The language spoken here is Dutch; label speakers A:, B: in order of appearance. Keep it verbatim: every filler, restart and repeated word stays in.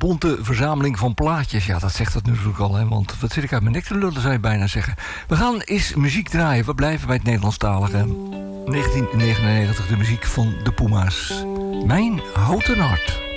A: bonte verzameling van plaatjes. Ja, dat zegt het natuurlijk al, hè, want wat zit ik uit mijn nek te lullen, zou je bijna zeggen. We gaan eens muziek draaien. We blijven bij het Nederlandstalige. negentien negenennegentig, de muziek van de Puma's. Mijn houten hart.